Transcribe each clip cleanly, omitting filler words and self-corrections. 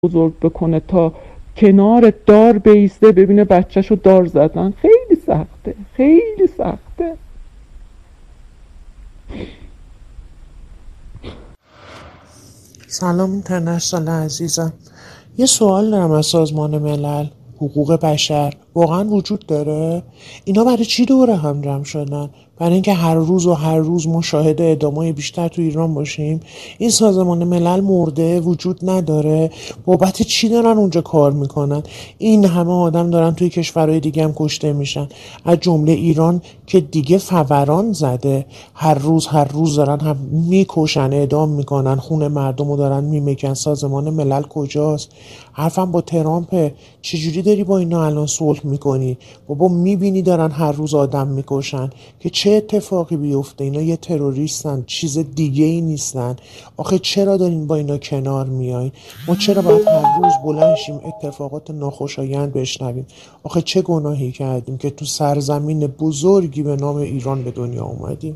بزرگ بکنه تا کنار دار بیسته ببینه بچه‌شو دار زدن. خیلی سخته، خیلی سخته. سلام اینترنشنال عزیزم، یه سوال دارم از سازمان ملل. حقوق بشر واقعا وجود داره؟ اینا برای چی دوره هم جمع شدن؟ برای اینکه هر روز ما شاهد اعدامای بیشتر تو ایران باشیم؟ این سازمان ملل مرده، وجود نداره؟ بابت چی دارن اونجا کار میکنن؟ این همه آدم دارن توی کشورهای دیگه هم کشته میشن، از جمله ایران که دیگه فوران زده. هر روز دارن هم میکشن، اعدام میکنن، خون مردم رو دارن میمکن. سازمان ملل کجاست؟ حرفم با ترامپه. چجوری داری با اینا الان صلح میکنی؟ بابا میبینی دارن هر روز آدم میکشن که چه اتفاقی بیفته؟ اینا یه تروریستن، چیز دیگه ای نیستن. آخه چرا دارین با اینا کنار میاین؟ ما چرا باید هر روز بلند شیم اتفاقات ناخوشایند بشنویم؟ آخه چه گناهی کردیم که تو سرزمین بزرگی به نام ایران به دنیا اومدیم؟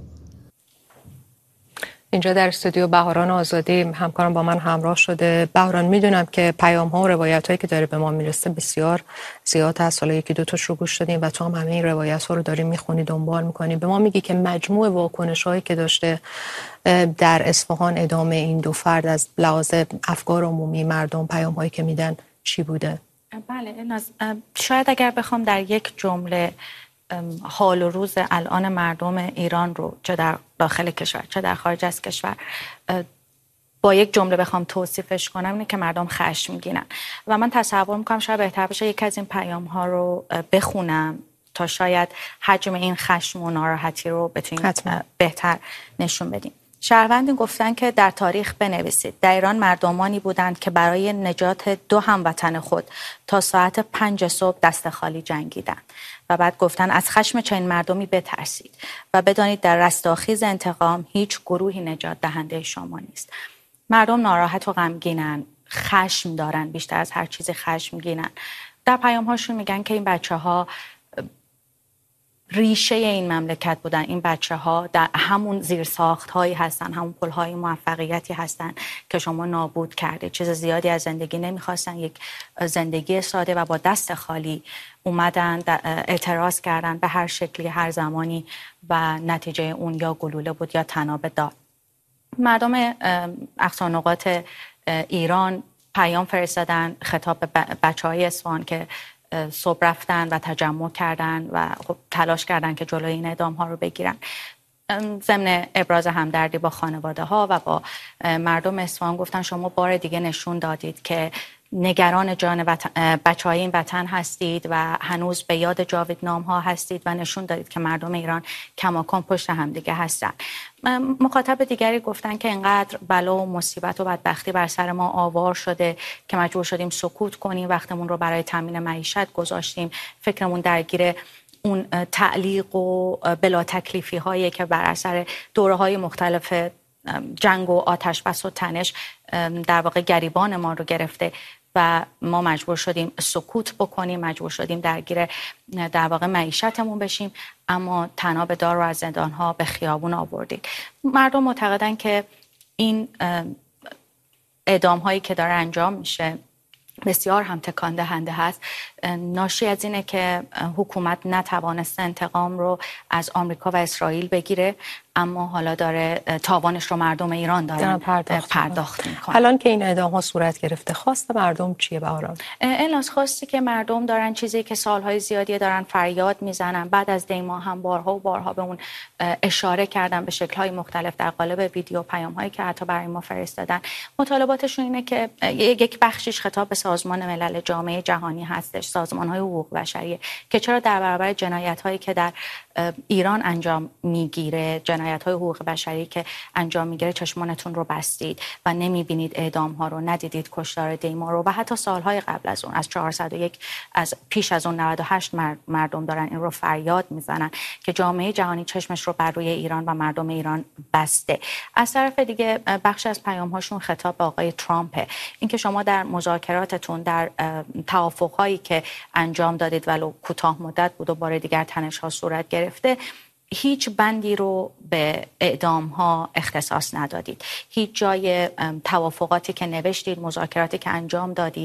اینجا در استودیو بهاران آزادی همکارم با من همراه شده. بهاران، میدونم که پیام ها و روایت هایی که داره به ما میرسه بسیار زیاد هست. حالا یکی دو تاش رو گوش دادیم و تو هم همه این روایت ها رو داری میخونی، دنبال میکنی. به ما میگی که مجموع واکنش هایی که داشته در اصفهان ادامه این دو فرد از لحاظ افکار عمومی مردم، پیام هایی که میدن چی بوده؟ بله شاید اگر بخوام در یک جمله حال و روز الان مردم ایران رو چه در داخل کشور چه در خارج از کشور با یک جمله بخوام توصیفش کنم، اینه که مردم خشمگینن. و من تصور میکنم شاید بهتر بشه یک از این پیام ها رو بخونم تا شاید حجم این خشم و ناراحتی رو بتونیم بهتر نشون بدیم. شهروندی گفتن که در تاریخ بنویسید در ایران مردمانی بودند که برای نجات دو هموطن خود تا ساعت 5 صبح دست خالی جنگیدند. و بعد گفتن از خشم چنین مردمی بترسید و بدانید در رستاخیز انتقام هیچ گروهی نجات دهنده شما نیست. مردم ناراحت و غمگینن، خشم دارن، بیشتر از هر چیزی خشمگینن. در پیام هاشون میگن که این بچه ها ریشه این مملکت بودن. این بچه ها در همون زیرساخت هایی هستن، همون پل های موفقیتی هستن که شما نابود کرده. چیز زیادی از زندگی نمیخواستن، یک زندگی ساده، و با دست خالی اومدن اعتراض کردن به هر شکلی، هر زمانی، و نتیجه اون یا گلوله بود یا طناب داد. مردم اقصا نقاط ایران پیام فرستادن خطاب به بچه‌های اصفهان که صبح رفتن و تجمع کردن و خب تلاش کردن که جلوی این اعدام ها رو بگیرن. ضمن ابراز همدردی با خانواده ها و با مردم اصفهان گفتن شما بار دیگه نشون دادید که نگران جان بچه‌های این وطن هستید و هنوز به یاد جاودنام ها هستید و نشون دادید که مردم ایران کماکان پشت هم دیگه هستن. مخاطب دیگری گفتن که اینقدر بلا و مصیبت و بدبختی بر سر ما آوار شده که مجبور شدیم سکوت کنیم، وقتمون رو برای تامین معیشت گذاشتیم، فکرمون درگیر اون تعلیق و بلا تکلیفی هایی که بر اثر دوره های مختلف جنگ و آتش بس و تنش در واقع گریبان ما رو گرفته و ما مجبور شدیم سکوت بکنیم، مجبور شدیم درگیر در واقع معیشتمون بشیم، اما طناب دار رو از زندان‌ها به خیابون آوردیم. مردم معتقدن که این اعدام هایی که داره انجام میشه بسیار هم تکان دهنده هست. ناشی از اینه که حکومت نتوانسته انتقام رو از آمریکا و اسرائیل بگیره، اما حالا داره تاوانش رو مردم ایران دارن پرداخت میکنن. الان که این اعدام ها صورت گرفته، خواست مردم چیه بهاران؟ این خواستی که مردم دارن چیزی که سالهای زیادی دارن فریاد میزنن، بعد از دیما هم بارها و بارها به اون اشاره کردن به شکل‌های مختلف در قالب ویدیو پیام‌هایی که حتی برای ما فرستادن. مطالباتشون اینه که یک بخشش خطاب به سازمان ملل، جامعه جهانی هستش، سازمان‌های حقوق بشری، که چرا در برابر جنایت‌هایی که در ایران انجام میگیره، جنایت‌های حقوق بشری که انجام میگیره، چشمانتون رو بستید و نمیبینید اعدام‌ها رو، ندیدید کشتار دیما رو. و حتی سالهای قبل از اون، از 401، از پیش از اون 98 مردم دارن این رو فریاد میزنن که جامعه جهانی چشمش رو بر روی ایران و مردم ایران بسته. از طرف دیگه بخش از پیام‌هاشون خطاب به آقای ترامپه، اینکه شما در مذاکراتتون، در توافق‌هایی که انجام دادید ولو کوتاه مدت بود و بار دیگر تنش‌ها صورت گرفته، هیچ بندی رو به اعدام ها اختصاص ندادید. هیچ جای توافقاتی که نوشتید، مذاکراتی که انجام دادید